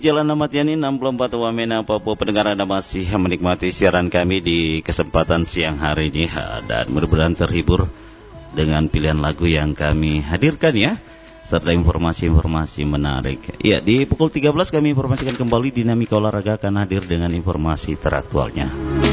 Jalan Ahmad Yani 64 Wamena Papua. Pendengar Anda masih menikmati siaran kami di kesempatan siang hari ini, dan mudah-mudahan terhibur dengan pilihan lagu yang kami hadirkan ya, serta informasi-informasi menarik. Ya, di pukul 13 kami informasikan kembali Dinamika Olahraga akan hadir dengan informasi teraktualnya.